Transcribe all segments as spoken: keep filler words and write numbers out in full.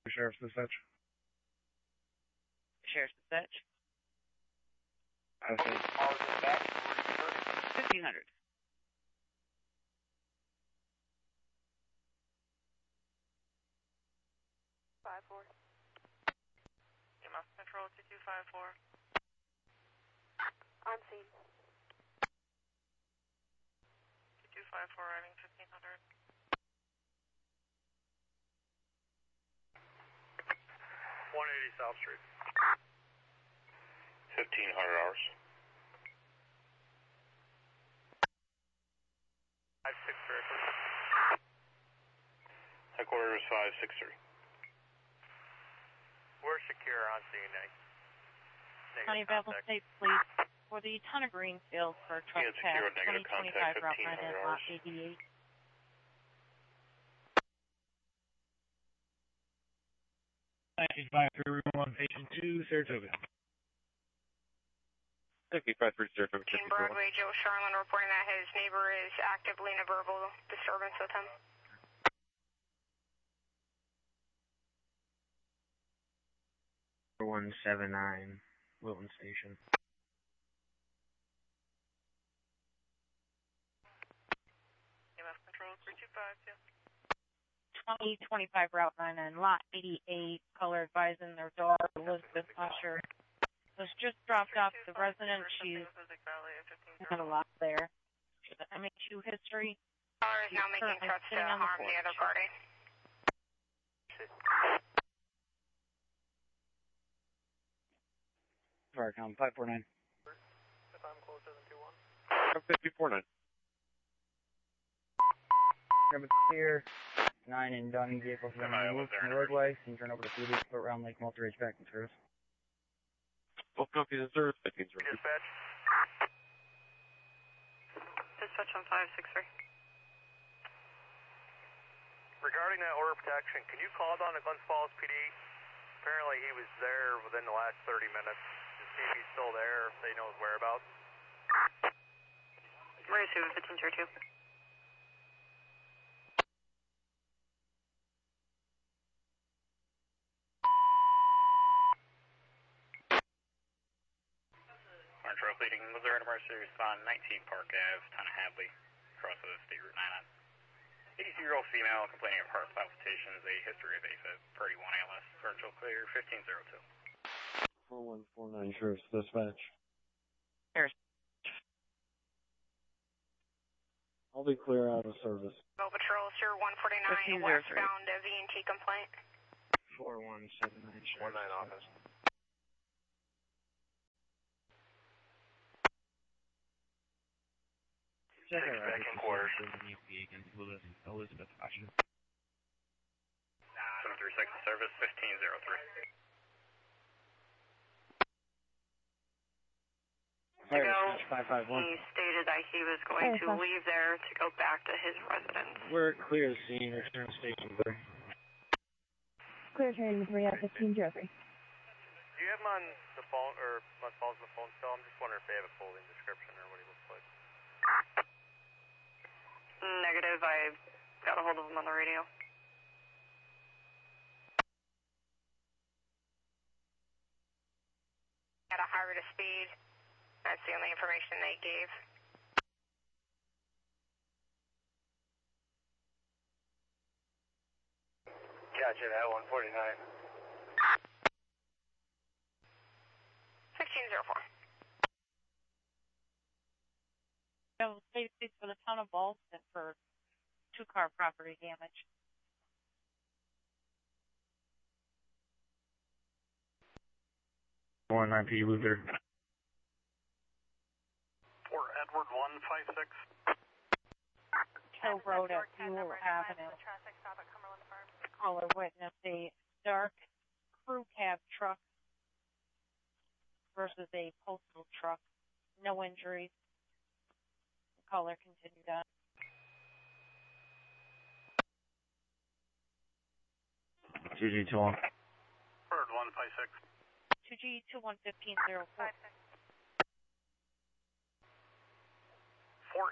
Sheriff's Dispatch. Sheriff's Dispatch. I see. fifteen hundred. five four. E M F Control two two five four. On scene. two two five four riding fifteen hundred. one eighty South Street. fifteen hundred hours. five six three. Headquarters five six three. We're secure on scene. County of Avail State Police for the Town of Greenfield for trespass twenty twenty-five Route nine and Lot eighty-eight. nineteen five three one, patient two, Saratoga. nineteen five three Saratoga. King Broadway, Joe Sharman reporting that his neighbor is actively in a verbal disturbance with him. one seven nine, Wilton Station. E M F Control three two five two. twenty twenty-five Route nine and Lot eighty-eight, caller advising their daughter, Elizabeth Usher, was just dropped off the resident. She's had a lot there. She has an M H U history. Caller is now making threats to harm the other party. Farcom, five four nine. If I'm closer than two one. fifty four nine. Rabbit here. nine in Donning vehicles being removed from the roadway. Can you turn over to Phoebe, put Round Lake Multi-Ridge back in service? Both copies in service. fifteen zero. Dispatch. Dispatch on five six three. Regarding that order of protection, can you call down to Glens Falls P D? Apparently he was there within the last thirty minutes. To see if he's still there, if they know his whereabouts. We're receiving fifteen zero two. Orange Road leading Missouri Emergency Respond nineteen Park Avenue, Town of Hadley, across the State Route nine. eighty-two-year-old female complaining of heart palpitations, a history of AFib, thirty-one A L S, virtual clear, fifteen zero two. four one four nine, Sheriff's Dispatch. Sheriff's. I'll be clear out of service. Mo Patrol, Sir one forty-nine, westbound V and T complaint. four one seven nine, one nine office. Check Six back in quarters. Elizabeth Usher. seven three six service, fifteen zero three. five five one. He stated that he was going to leave there to go back to his residence. We're clear to scene, return station three. Clear training three at fifteen zero three. Do you have him on the phone, or on on the phone still? I'm just wondering if they have a clothing description or what he looks like. Negative, I got a hold of him on the radio. At a high rate of speed. That's the only information they gave. Gotcha, that one forty-nine. sixteen zero four. Avail State Police for the Town of Ballston for two-car property damage. one nine P Luther. Fort Edward one five six. Hill Road at Buell Avenue. Caller witnessed a dark crew cab truck versus a postal truck. No injuries. The caller continued on. two G two one. Bird one five six. two G two one fifteen zero four.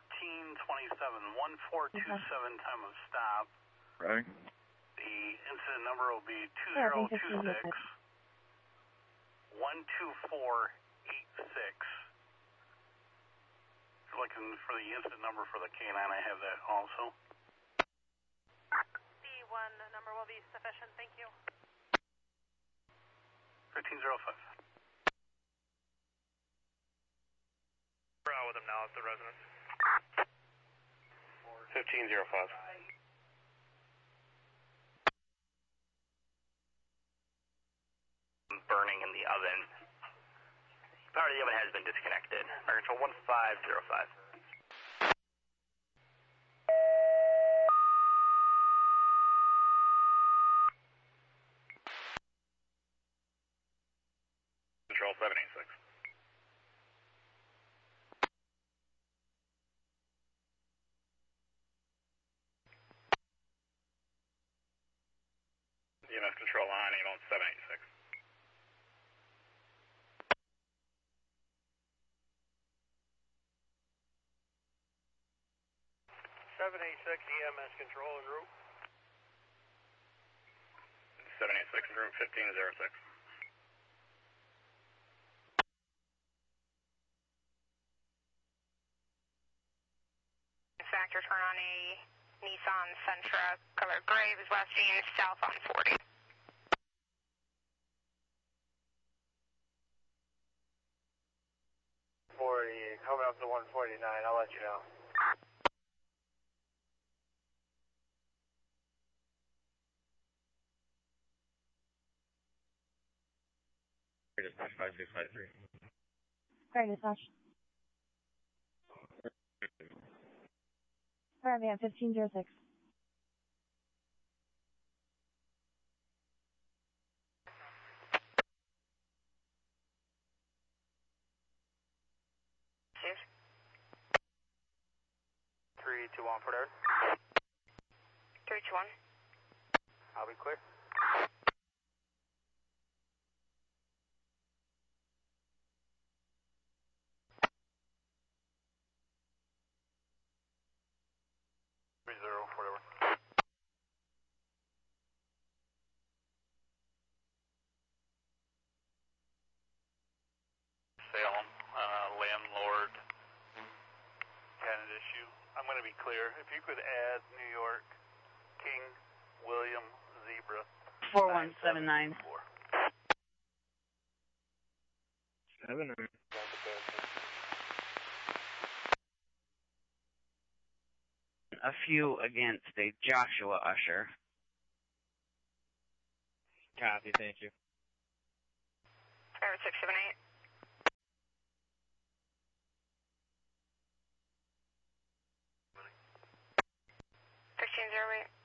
fourteen twenty-seven, one four two seven time of stop. Right. The incident incident number will be two zero two six, one two four eight six. If you're looking for the incident number for the K nine, I have that also. D one number will be sufficient, thank you. fifteen oh five. We're out with him now at the residence. fifteen oh five. Burning in the oven. Power to the oven has been disconnected. Fire control one five zero five. Control seven eight six. E M S control line, aim on seven eight six. seven eight six E M S control en route. seven eight six en route fifteen oh six. Factor turn on a Nissan Sentra, color gray, was westing south on forty. forty, coming up to one forty-nine, I'll let you know. Dispatch five six five three. Fire dispatch. Fire van fifteen oh six. three two one, Port three two one. I'll be clear. three zero, whatever. Salem, uh, landlord. Got an issue. I'm going to be clear. If you could add New York, King, William, Zebra. four one seven nine. Seven nine. A few against a Joshua Usher. Copy, thank you. Air six seven eight. fifteen oh eight.